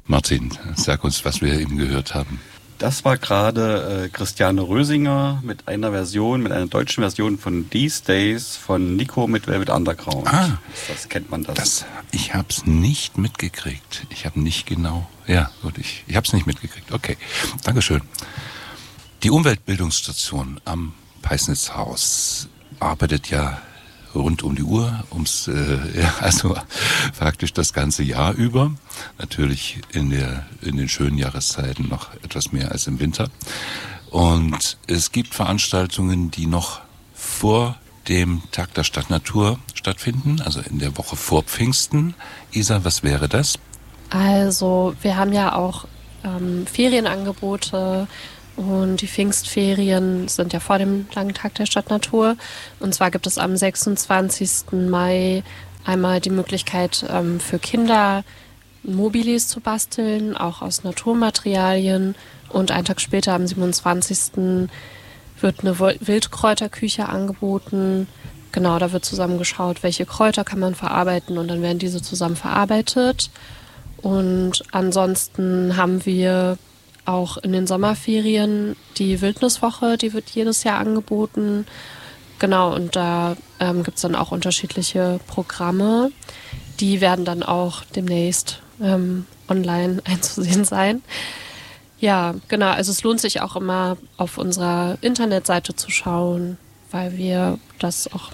Martin, sag uns, was wir eben gehört haben. Das war gerade Christiane Rösinger mit einer deutschen Version von These Days von Nico mit Velvet Underground. Das kennt man das. Ich habe es nicht mitgekriegt. Ich habe nicht genau. Ja, gut, ich habe es nicht mitgekriegt. Okay, Dankeschön. Die Umweltbildungsstation am Peisnitzhaus arbeitet ja rund um die Uhr, also praktisch das ganze Jahr über. Natürlich in den schönen Jahreszeiten noch etwas mehr als im Winter. Und es gibt Veranstaltungen, die noch vor dem Tag der Stadtnatur stattfinden, also in der Woche vor Pfingsten. Isa, was wäre das? Also wir haben ja auch Ferienangebote. Und die Pfingstferien sind ja vor dem langen Tag der Stadtnatur. Und zwar gibt es am 26. Mai einmal die Möglichkeit für Kinder Mobilis zu basteln, auch aus Naturmaterialien. Und einen Tag später, am 27. wird eine Wildkräuterküche angeboten. Genau, da wird zusammen geschaut, welche Kräuter kann man verarbeiten und dann werden diese zusammen verarbeitet. Und ansonsten haben wir auch in den Sommerferien die Wildniswoche, die wird jedes Jahr angeboten. Genau, und da gibt es dann auch unterschiedliche Programme. Die werden dann auch demnächst online einzusehen sein. Ja, genau, also es lohnt sich auch immer auf unserer Internetseite zu schauen, weil wir das auch,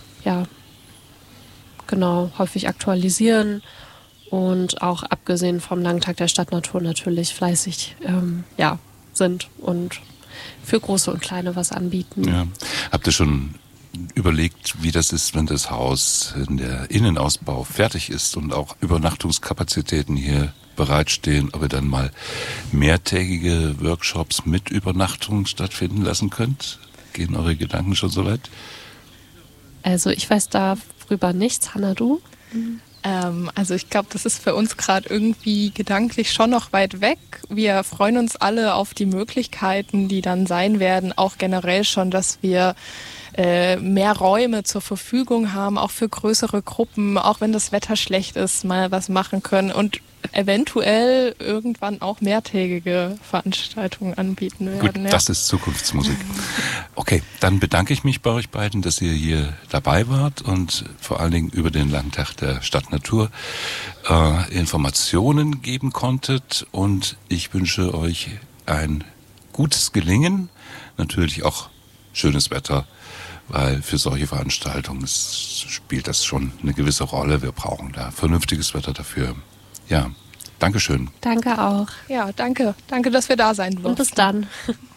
häufig aktualisieren. Und auch abgesehen vom langen Tag der Stadtnatur natürlich fleißig sind und für Große und Kleine was anbieten. Ja. Habt ihr schon überlegt, wie das ist, wenn das Haus in der Innenausbau fertig ist und auch Übernachtungskapazitäten hier bereitstehen, ob ihr dann mal mehrtägige Workshops mit Übernachtung stattfinden lassen könnt? Gehen eure Gedanken schon so weit? Also ich weiß darüber nichts. Hanna, du? Also ich glaube, das ist für uns gerade irgendwie gedanklich schon noch weit weg. Wir freuen uns alle auf die Möglichkeiten, die dann sein werden, auch generell schon, dass wir mehr Räume zur Verfügung haben, auch für größere Gruppen, auch wenn das Wetter schlecht ist, mal was machen können und eventuell irgendwann auch mehrtägige Veranstaltungen anbieten werden. Gut, das ist Zukunftsmusik. Okay, dann bedanke ich mich bei euch beiden, dass ihr hier dabei wart und vor allen Dingen über den langen Tag der Stadtnatur Informationen geben konntet. Und ich wünsche euch ein gutes Gelingen, natürlich auch schönes Wetter, weil für solche Veranstaltungen spielt das schon eine gewisse Rolle. Wir brauchen da vernünftiges Wetter dafür. Ja, Dankeschön. Danke auch. Ja, danke. Danke, dass wir da sein durften. Und bis dann.